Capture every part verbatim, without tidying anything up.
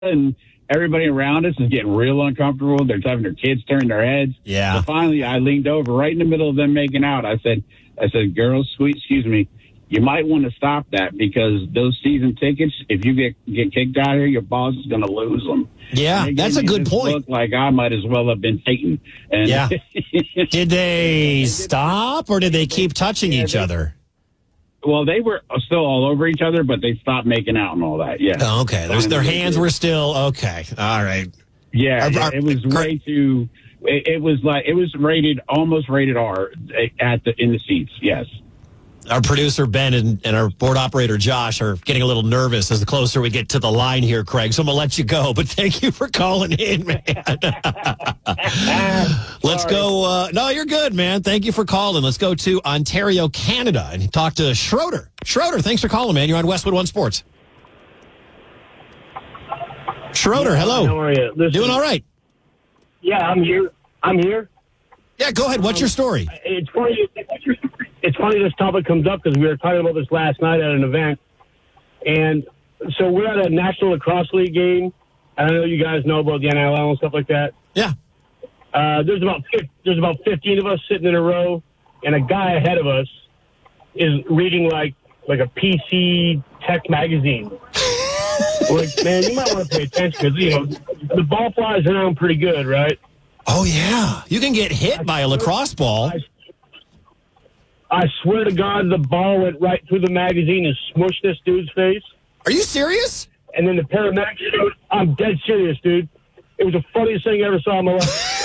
and everybody around us is getting real uncomfortable. They're having their kids turn their heads. Yeah. So finally, I leaned over right in the middle of them making out. I said, I said, girls, sweet, excuse me, you might want to stop that because those season tickets, if you get, get kicked out of here, your boss is going to lose them. Yeah, that's a good point. Look like I might as well have been taken. And yeah. Did they stop or did they keep touching yeah, each they, other? Well, they were still all over each other, but they stopped making out and all that. Yeah. Oh, okay. There's, their hands were still okay. All right. Yeah, Our, our, it was way too. It, it was like it was rated almost rated R at the in the seats. Yes. Our producer, Ben, and, and our board operator, Josh, are getting a little nervous as the closer we get to the line here, Craig. So I'm going to let you go. But thank you for calling in, man. Let's go. Uh, no, you're good, man. Thank you for calling. Let's go to Ontario, Canada, and talk to Schroeder. Schroeder, thanks for calling, man. You're on Westwood One Sports. Schroeder, yeah, hello. How are you? Listen, Doing all right. Yeah, I'm here. I'm here. Yeah, go ahead. What's um, your story? It's funny. It's funny this topic comes up because we were talking about this last night at an event. And so we're at a National Lacrosse League game. I know you guys know about the N L L and stuff like that. Yeah. Uh, there's about there's about fifteen of us sitting in a row, and a guy ahead of us is reading like like a P C tech magazine. Like, man, you might want to pay attention because, you know, the ball flies around pretty good, right? Oh, yeah. You can get hit I by a lacrosse ball. I, I swear to God, the ball went right through the magazine and smushed this dude's face. Are you serious? And then the paramedics, I'm dead serious, dude. It was the funniest thing I ever saw in my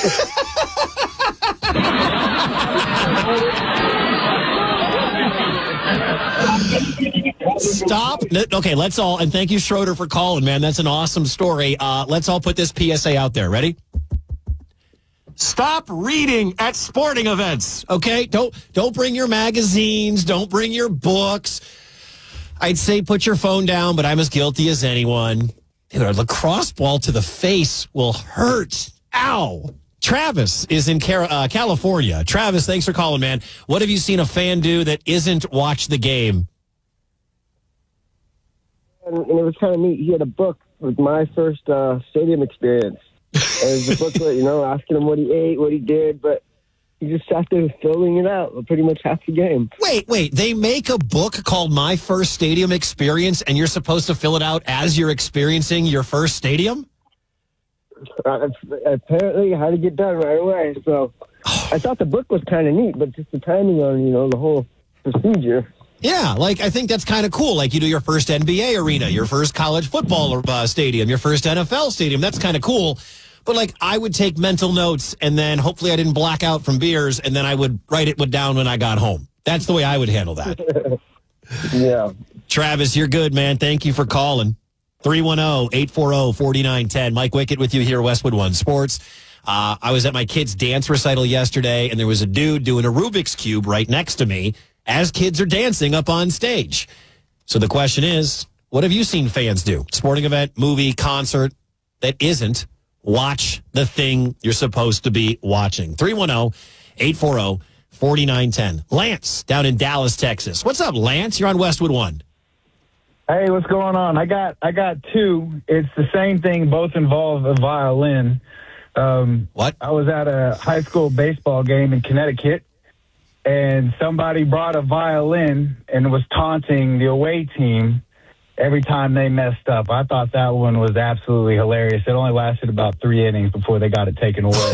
life. Stop. Okay, let's all, and thank you, Schroeder, for calling, man. That's an awesome story. Uh, let's all put this P S A out there. Ready? Stop reading at sporting events, okay? Don't don't bring your magazines. Don't bring your books. I'd say put your phone down, but I'm as guilty as anyone. Dude, a lacrosse ball to the face will hurt. Ow. Travis is in uh, California. Travis, thanks for calling, man. What have you seen a fan do that isn't watch the game? And, and it was kind of neat. He had a book with my first uh, stadium experience. And it was a booklet, you know, asking him what he ate, what he did, but he just sat there filling it out pretty much half the game. Wait, wait. They make a book called My First Stadium Experience, and you're supposed to fill it out as you're experiencing your first stadium? Uh, apparently, it had to get done right away. So I thought the book was kind of neat, but just the timing on, you know, the whole procedure. Yeah, like, I think that's kind of cool. Like, you do your first N B A arena, your first college football uh, stadium, your first N F L stadium. That's kind of cool. But, like, I would take mental notes, and then hopefully I didn't black out from beers, and then I would write it down when I got home. That's the way I would handle that. Yeah. Travis, you're good, man. Thank you for calling. three one zero, eight four zero, four nine one zero. Mike Wickett with you here, Westwood One Sports. Uh, I was at my kid's dance recital yesterday, and there was a dude doing a Rubik's Cube right next to me as kids are dancing up on stage. So the question is, what have you seen fans do? Sporting event, movie, concert that isn't watch the thing you're supposed to be watching. three one zero, eight four zero, four nine one zero. Lance down in Dallas, Texas. What's up, Lance? You're on Westwood One. Hey, what's going on? I got I got two. It's the same thing. Both involve a violin. Um, what? I was at a high school baseball game in Connecticut, and somebody brought a violin and was taunting the away team every time they messed up. I thought that one was absolutely hilarious. It only lasted about three innings before they got it taken away.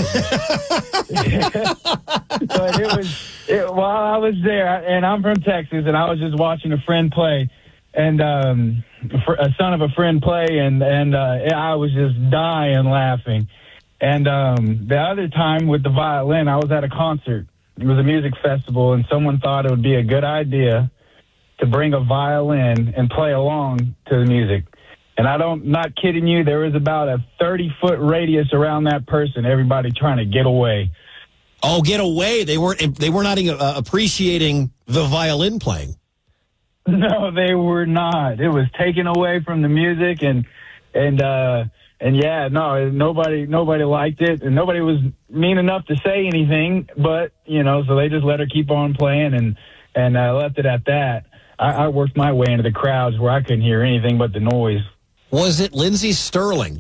But it was it, while I was there, and I'm from Texas, and I was just watching a friend play, and um, a son of a friend play, and and uh, I was just dying laughing. And um, the other time with the violin, I was at a concert. It was a music festival, and someone thought it would be a good idea to bring a violin and play along to the music. And I don't, not kidding you, there was about a thirty-foot radius around that person, everybody trying to get away. Oh, get away. They weren't, they were not uh, appreciating the violin playing. No, they were not. It was taken away from the music, and, and, uh, and yeah, no, nobody, nobody liked it, and nobody was mean enough to say anything, but, you know, so they just let her keep on playing, and, and, uh, left it at that. I, I worked my way into the crowds where I couldn't hear anything but the noise. Was it Lindsey Sterling?